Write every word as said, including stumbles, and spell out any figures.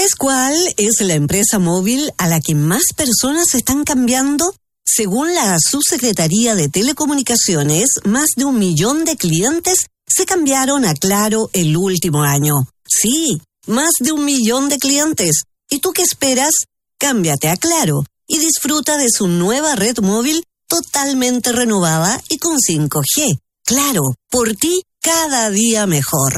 ¿Sabes cuál es la empresa móvil a la que más personas están cambiando? Según la Subsecretaría de Telecomunicaciones, más de un millón de clientes se cambiaron a Claro el último año. Sí, más de un millón de clientes. ¿Y tú qué esperas? Cámbiate a Claro y disfruta de su nueva red móvil totalmente renovada y con cinco G. Claro, por ti cada día mejor.